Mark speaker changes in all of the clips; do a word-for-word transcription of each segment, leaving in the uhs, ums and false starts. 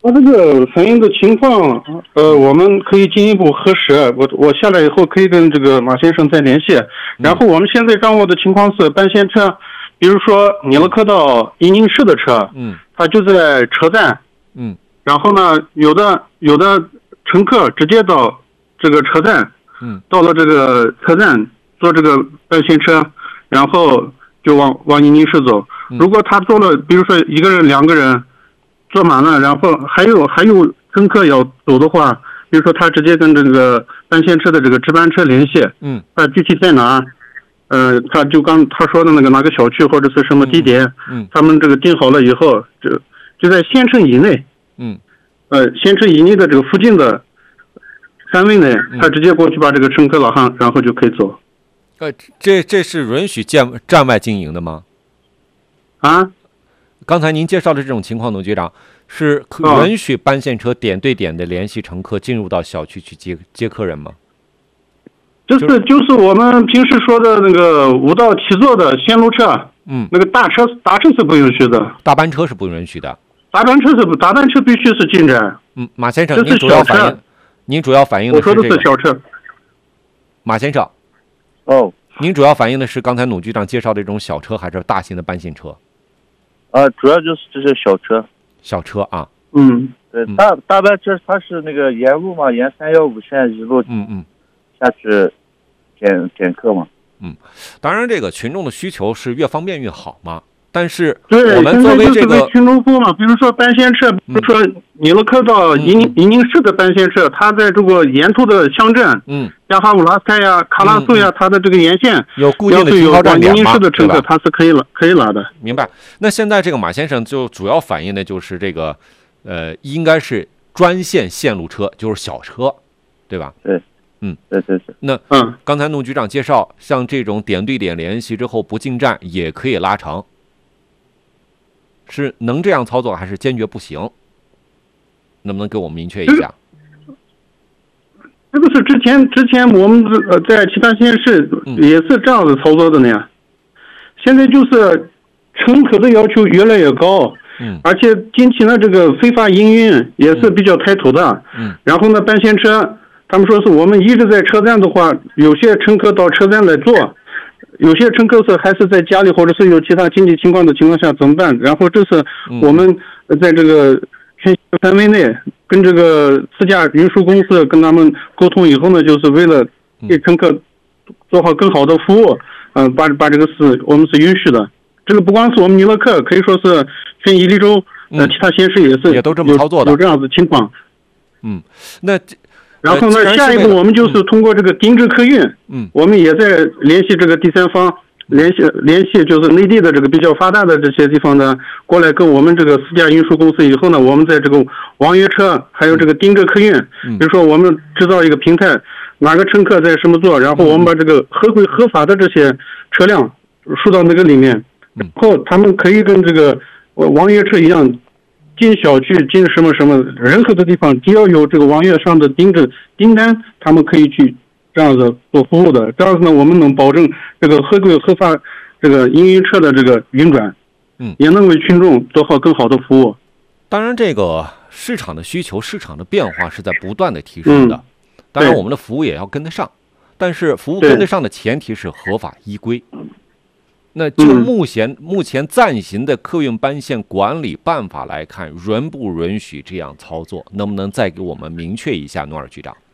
Speaker 1: 他这个反映的情况，呃，我们可以进一步核实。我我下来以后可以跟这个马先生再联系。然后我们现在掌握的情况是，班线车，比如说尼勒克到伊宁市的车，
Speaker 2: 嗯，
Speaker 1: 它就在车站，
Speaker 2: 嗯，
Speaker 1: 然后呢，有的有的乘客直接到这个车站，
Speaker 2: 嗯，
Speaker 1: 到了这个车站坐这个班线车，然后就往往伊宁市走。如果他坐了，比如说一个人、两个人。坐满了，然后还有还有乘客要走的话，比如说他直接跟这个班线车的这个值班车联系，
Speaker 2: 嗯，
Speaker 1: 他具体在哪，呃，他就刚他说的那个哪个小区或者是什么地点，
Speaker 2: 嗯，
Speaker 1: 他们这个定好了以后，就就在县城以内，
Speaker 2: 嗯，
Speaker 1: 呃，县城以内的这个附近的范围内，他直接过去把这个乘客拉上，然后就可以走。
Speaker 2: 呃，这这是允许站站外经营的吗？
Speaker 1: 啊？
Speaker 2: 刚才您介绍的这种情况，董局长是允许班线车点对点的联系乘客进入到小区去接接客人吗？
Speaker 1: 就是就是我们平时说的那个五到七座的线路车，
Speaker 2: 嗯，
Speaker 1: 那个大车大车是不允许的，
Speaker 2: 大班车是不允许的，
Speaker 1: 大班车是不大班车必须是进站。
Speaker 2: 嗯，马先生，您主要反映，您主要反映的是
Speaker 1: 这个，我说的是小车。
Speaker 2: 马先生，
Speaker 3: 哦，
Speaker 2: 您主要反映的是刚才鲁局长介绍的这种小车还是大型的班线车？
Speaker 3: 啊，主要就是这些小车，
Speaker 2: 小车啊，
Speaker 1: 嗯，
Speaker 3: 对，大大班车它是那个沿路嘛，沿三幺五线一路，
Speaker 2: 嗯嗯，
Speaker 3: 下去点点客嘛，
Speaker 2: 嗯，当然这个群众的需求是越方便越好嘛，但是
Speaker 1: 对，
Speaker 2: 我们作为这个
Speaker 1: 群众服务嘛，比如说班线车，比如说尼勒克到伊宁伊宁市的班线车，它在这个沿途的乡镇，
Speaker 2: 嗯，
Speaker 1: 亚哈乌拉塞呀、卡拉苏呀，它的这个沿线
Speaker 2: 有固定的停靠站点嘛，
Speaker 1: 伊宁市的乘客它是可以拉可以拉的。
Speaker 2: 明白。那现在这个马先生就主要反映的就是这个，呃，应该是专线线路车，就是小车，对吧？
Speaker 3: 对，
Speaker 2: 嗯，
Speaker 3: 对对对。
Speaker 2: 那
Speaker 1: 嗯，
Speaker 2: 刚才陆局长介绍，像这种点对点联系之后不进站也可以拉长，是能这样操作还是坚决不行？能不能给我们明确一下？
Speaker 1: 这个是之前之前我们呃在其他县市也是这样子操作的呢。嗯、现在就是乘客的要求越来越高，
Speaker 2: 嗯，
Speaker 1: 而且近期呢这个非法营运也是比较抬头的，
Speaker 2: 嗯，
Speaker 1: 然后呢班线车他们说是我们一直在车站的话，有些乘客到车站来坐，有些乘客是还是在家里或者是有其他经济情况的情况下怎么办？然后这是我们在这个全范围内跟这个自驾运输公司跟他们沟通以后呢，就是为了给乘客做好更好的服务，嗯、呃，把把这个是我们是允许的。这个不光是我们尼勒克，可以说是全伊犁州呃其他县市也是
Speaker 2: 也都这么操作的，
Speaker 1: 有这样子情况。
Speaker 2: 嗯，那
Speaker 1: 然后呢，下一步我们就是通过这个定制客运，
Speaker 2: 嗯，
Speaker 1: 我们也在联系这个第三方。联系联系就是内地的这个比较发达的这些地方呢，过来跟我们这个私家运输公司以后呢，我们在这个网约车还有这个定制客运，比如说我们制造一个平台，哪个乘客在什么座，然后我们把这个合规合法的这些车辆输到那个里面，然后他们可以跟这个网约车一样，进小区进什么什么任何的地方，只要有这个网约上的定制订单，他们可以去这样子做服务的，这样子呢，我们能保证这个合规合法这个营运车的这个运转，
Speaker 2: 嗯，
Speaker 1: 也能为群众做好更好的服务。
Speaker 2: 当然，这个市场的需求、市场的变化是在不断的提升的，
Speaker 1: 嗯、
Speaker 2: 当然我们的服务也要跟得上，但是服务跟得上的前提是合法依规。那就目前、嗯、目前暂行的客运班线管理办法来看，允不允许这样操作？能不能再给我们明确一下，努尔局长？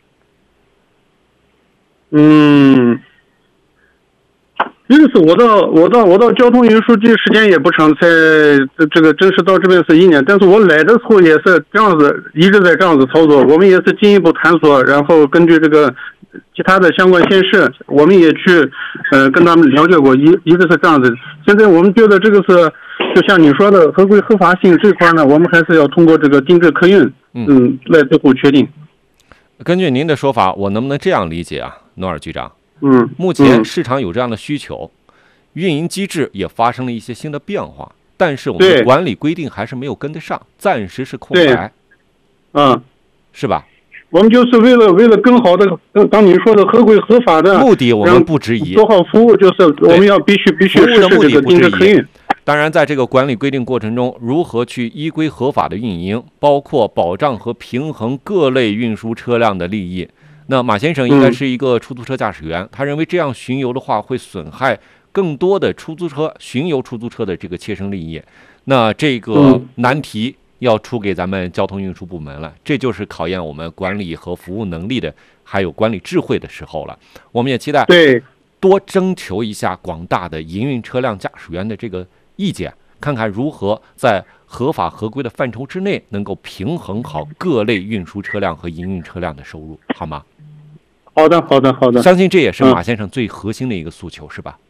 Speaker 1: 嗯，这个是我到我到我到交通运输局时间也不长，才这个正式到这边是一年，但是我来的时候也是这样子，一直在这样子操作。我们也是进一步探索，然后根据这个其他的相关县市，我们也去呃跟他们了解过，一一直是这样子。现在我们觉得这个是就像你说的合规合法性这块呢，我们还是要通过这个定制客运，嗯，来最后确定。
Speaker 2: 根据您的说法，我能不能这样理解啊，努尔局长？
Speaker 1: 嗯，
Speaker 2: 目前市场有这样的需求，运营机制也发生了一些新的变化，但是我们的管理规定还是没有跟得上，暂时是空白。
Speaker 1: 嗯，
Speaker 2: 是吧？
Speaker 1: 我们就是为了为了更好的，当你说的合规合法的
Speaker 2: 目的，我们不质疑。
Speaker 1: 做好服务，就是我们要必须必须实施这个定制客运。
Speaker 2: 当然，在这个管理规定过程中，如何去依规合法的运营，包括保障和平衡各类运输车辆的利益。那马先生应该是一个出租车驾驶员，嗯、他认为这样巡游的话会损害更多的出租车巡游出租车的这个切身利益。那这个难题要出给咱们交通运输部门了，这就是考验我们管理和服务能力的，还有管理智慧的时候了。我们也期待
Speaker 1: 对
Speaker 2: 多征求一下广大的营运车辆驾驶员的这个意见，看看如何在合法合规的范畴之内，能够平衡好各类运输车辆和营运车辆的收入，好吗？
Speaker 1: 好的，好的，好的。
Speaker 2: 相信这也是马先生最核心的一个诉求，嗯、是吧？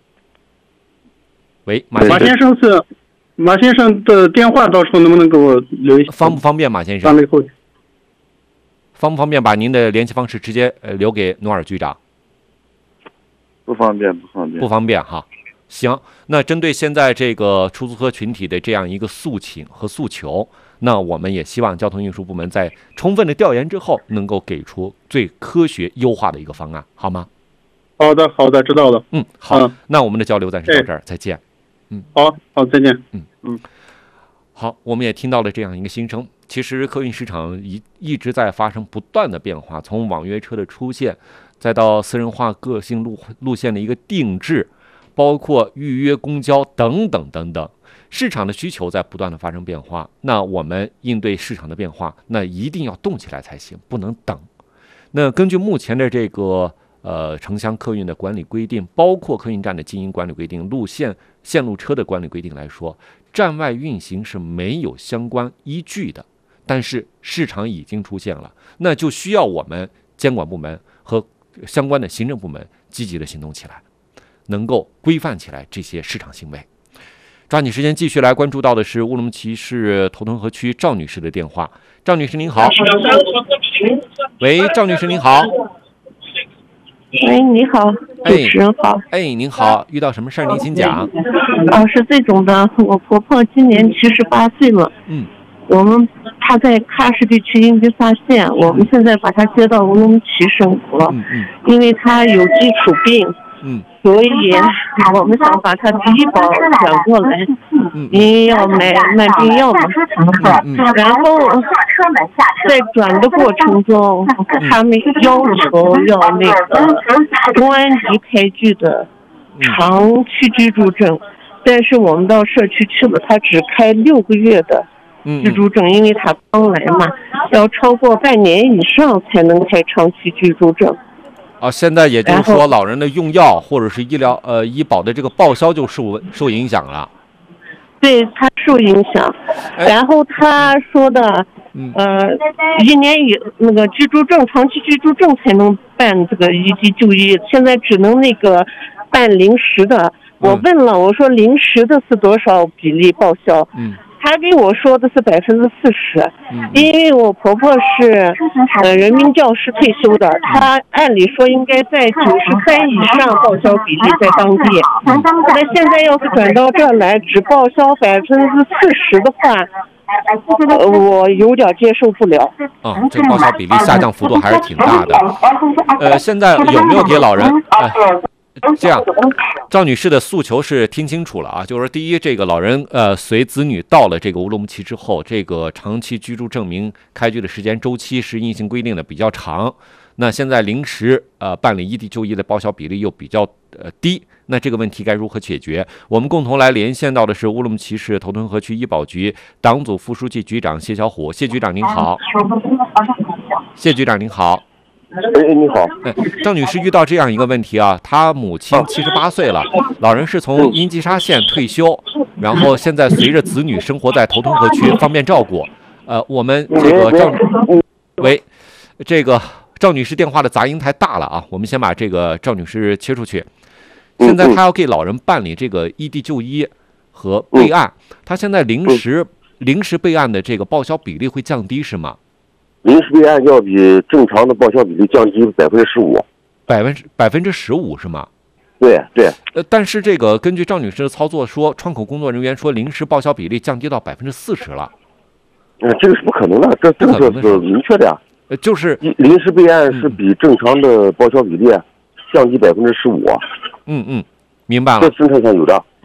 Speaker 2: 喂，马先生。
Speaker 1: 马先生是马先生的电话，到时候能不能给我留一下？
Speaker 2: 方不方便，马先生？方不方便把您的联系方式直接呃留给努尔局长？
Speaker 3: 不方便，不方便，
Speaker 2: 不方便哈。行，那针对现在这个出租车群体的这样一个诉请和诉求，那我们也希望交通运输部门在充分的调研之后，能够给出最科学优化的一个方案，好吗？
Speaker 1: 好的，好的，知道了。
Speaker 2: 嗯，好，嗯、那我们的交流暂时到这儿，再见。嗯，
Speaker 1: 好，好，再见。
Speaker 2: 嗯嗯，好，我们也听到了这样一个心声。其实客运市场一一直在发生不断的变化，从网约车的出现，再到私人化个性路路线的一个定制，包括预约公交等等等等，市场的需求在不断的发生变化。那我们应对市场的变化，那一定要动起来才行，不能等。那根据目前的这个呃城乡客运的管理规定，包括客运站的经营管理规定、路线线路车的管理规定来说，站外运行是没有相关依据的。但是市场已经出现了，那就需要我们监管部门和相关的行政部门积极的行动起来，能够规范起来这些市场行为。抓紧时间继续来关注到的是乌鲁木齐市头屯河区赵女士的电话。赵女士您好。喂，赵女士您好。
Speaker 4: 喂，你好，主持人好。
Speaker 2: 哎，哎您好，遇到什么事儿您请讲。
Speaker 4: 哦，是这种的，我婆婆今年七十八岁了。嗯。我们她在喀什地区英吉萨县，我们现在把她接到乌鲁木齐生活，嗯嗯、因为她有基础病，嗯，所以我们想把她第一保转过来，嗯、因为要买买病药嘛，嗯嗯、然后在转的过程中，嗯、他们要求要那个公安局开具的长期居住证，但是我们到社区去了，他只开六个月的居住证，因为他刚来嘛，要超过半年以上才能开长期居住证。
Speaker 2: 啊，现在也就是说，老人的用药或者是医疗呃医保的这个报销就受受影响了。
Speaker 4: 对，他受影响。然后他说的，呃，一年以那个居住证、长期居住证才能办这个异地就医，现在只能那个办临时的。我问了，我说临时的是多少比例报销？嗯。他给我说的是百分之四十，因为我婆婆是呃人民教师退休的，她按理说应该在九十三以上报销比例在当地，那现在要是转到这儿来只报销百分之四十的话，呃，我有点接受不了。
Speaker 2: 啊、嗯，这个报销比例下降幅度还是挺大的。呃，现在有没有给老人？呃这样，赵女士的诉求是听清楚了啊，就是第一，这个老人呃随子女到了这个乌鲁木齐之后，这个长期居住证明开具的时间周期是硬性规定的比较长，那现在临时呃办理异地就医的报销比例又比较呃低，那这个问题该如何解决？我们共同来连线到的是乌鲁木齐市头屯河区医保局党组副书记局长谢小虎，谢局长您好。谢局长您好。
Speaker 5: 哎，你好。
Speaker 2: 哎，赵女士遇到这样一个问题啊，她母亲七十八岁了，老人是从英吉沙县退休，然后现在随着子女生活在头屯河区，方便照顾。呃，我们这个赵，喂，这个赵女士电话的杂音太大了啊，我们先把这个赵女士切出去。现在她要给老人办理这个异地就医和备案，她现在临时临时备案的这个报销比例会降低是吗？
Speaker 5: 临时备案要比正常的报销比例降低百分之十五，
Speaker 2: 百分之百分之十五是吗？
Speaker 5: 对对。
Speaker 2: 呃，但是这个根据赵女士的操作说，窗口工作人员说临时报销比例降低到百分之四十了。
Speaker 5: 嗯、呃，这个是不可能的，这政策是明确的呀。
Speaker 2: 呃，就是
Speaker 5: 临时备案是比正常的报销比例降低百分之十五。
Speaker 2: 嗯嗯，明白了。
Speaker 5: 这政策上有的啊。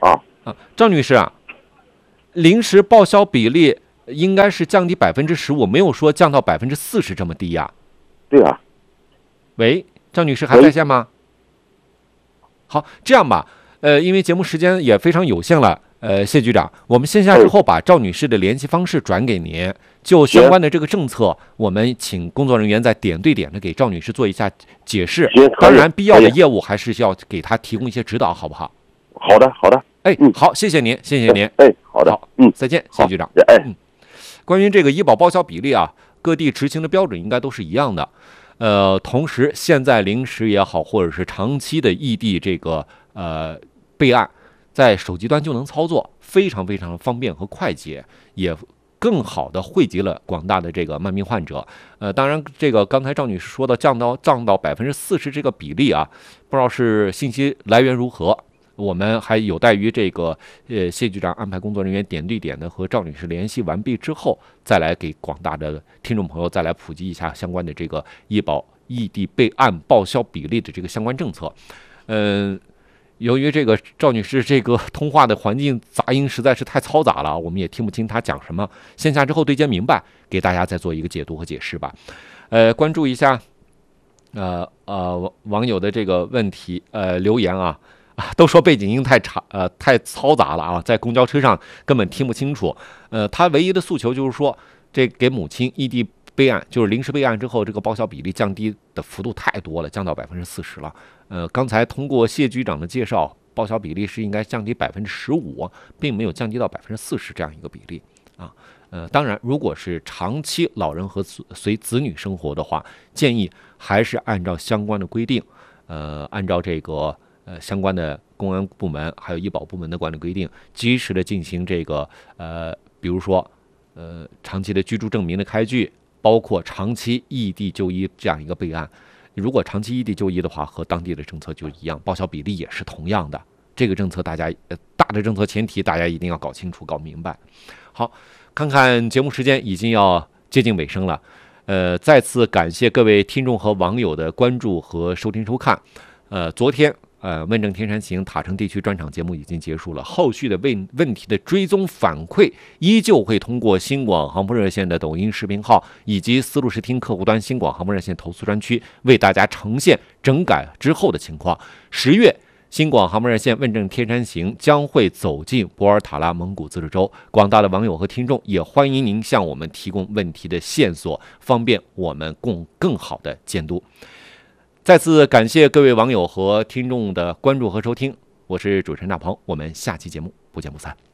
Speaker 2: 啊，张女士啊，临时报销比例应该是降低百分之十五，没有说降到百分之四十这么低呀、啊。
Speaker 5: 对啊。
Speaker 2: 喂，张女士还在线吗？好，这样吧，呃，因为节目时间也非常有限了，呃，谢局长，我们线下之后把赵女士的联系方式转给您，就相关的这个政策，我们请工作人员再点对点的给赵女士做一下解释。当然，必要的业务还是要给她提供一些指导，好不好？
Speaker 5: 好的，好的。
Speaker 2: 哎，嗯、好，谢谢您，谢谢您。
Speaker 5: 哎，好的，
Speaker 2: 好，嗯，再见，谢局长。
Speaker 5: 哎，
Speaker 2: 嗯，关于这个医保报销比例啊，各地执行的标准应该都是一样的。呃，同时，现在临时也好，或者是长期的异地这个呃备案，在手机端就能操作，非常非常方便和快捷，也更好的惠及了广大的这个慢病患者。呃，当然，这个刚才赵女士说的降到降到百分之四十这个比例啊，不知道是信息来源如何。我们还有待于这个呃谢局长安排工作人员点对点的和赵女士联系完毕之后，再来给广大的听众朋友再来普及一下相关的这个医保异地备案报销比例的这个相关政策。嗯、呃，由于这个赵女士这个通话的环境杂音实在是太嘈杂了，我们也听不清她讲什么。线下之后对接明白，给大家再做一个解读和解释吧。呃，关注一下呃呃网友的这个问题呃留言啊。啊，都说背景音太长，呃，太嘈杂了啊，在公交车上根本听不清楚。呃，他唯一的诉求就是说，这给母亲异地备案，就是临时备案之后，这个报销比例降低的幅度太多了，降到百分之四十了。呃，刚才通过谢局长的介绍，报销比例是应该降低百分之十五，并没有降低到百分之四十这样一个比例啊。呃，当然，如果是长期老人和随子女生活的话，建议还是按照相关的规定，呃，按照这个。呃，相关的公安部门还有医保部门的管理规定，及时的进行这个呃，比如说呃，长期的居住证明的开具，包括长期异地就医这样一个备案。如果长期异地就医的话，和当地的政策就一样，报销比例也是同样的。这个政策大家呃，大的政策前提大家一定要搞清楚、搞明白。好，看看节目时间已经要接近尾声了，呃，再次感谢各位听众和网友的关注和收听收看。呃，昨天。呃，问政天山行塔城地区专场节目已经结束了，后续的问问题的追踪反馈依旧会通过新广航空热线的抖音视频号以及丝路视听客户端新广航空热线投诉专区为大家呈现整改之后的情况。十月，新广航空热线问政天山行将会走进博尔塔拉蒙古自治州，广大的网友和听众也欢迎您向我们提供问题的线索，方便我们共更好的监督。再次感谢各位网友和听众的关注和收听，我是主持人大鹏，我们下期节目不见不散。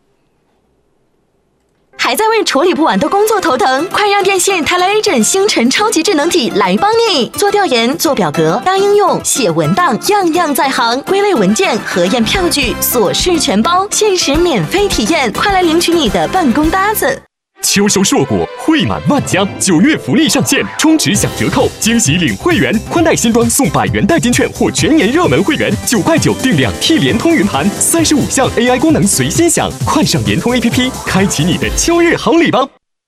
Speaker 6: 还在为处理不完的工作头疼？快让电信 TeleAgent 星辰超级智能体来帮你！做调研、做表格、搭应用、写文档，样样在行。归类文件、核验票据，琐事全包，限时免费体验，快来领取你的办公搭子！
Speaker 7: 秋收硕果，惠满万家，九月福利上线，充值享折扣，惊喜领会员，宽带新装送百元代金券或全年热门会员，九块九订两 T 联通云盘，三十五项 A I 功能随心享，快上联通 A P P， 开启你的秋日好礼吧！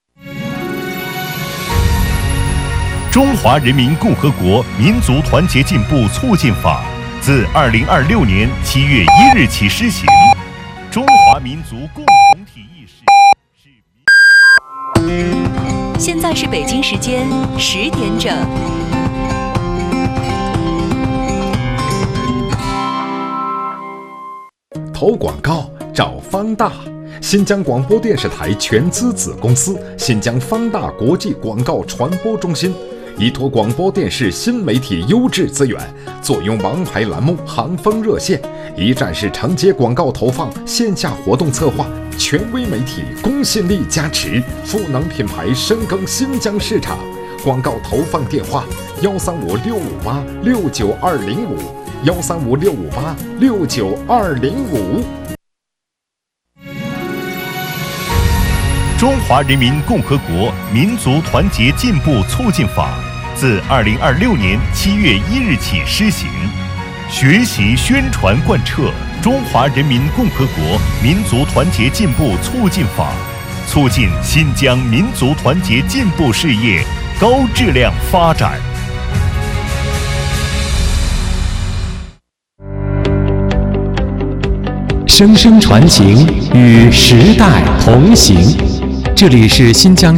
Speaker 8: 中华人民共和国民族团结进步促进法自二零二六年七月一日起施行，中华民族共同体意识。
Speaker 6: 现在是北京时间十点整。
Speaker 9: 投广告找方大，新疆广播电视台全资子公司新疆方大国际广告传播中心，依托广播电视新媒体优质资源，坐拥王牌栏目行风热线，一站式承接广告投放、线下活动策划，权威媒体公信力加持，赋能品牌深耕新疆市场。广告投放电话：幺三五六五八六九二零五，幺三五六五八六九二零五。
Speaker 8: 中华人民共和国民族团结进步促进法自二零二六年七月一日起施行，学习宣传贯彻中华人民共和国民族团结进步促进法，促进新疆民族团结进步事业高质量发展。
Speaker 10: 声声传情，与时代同行。这里是新疆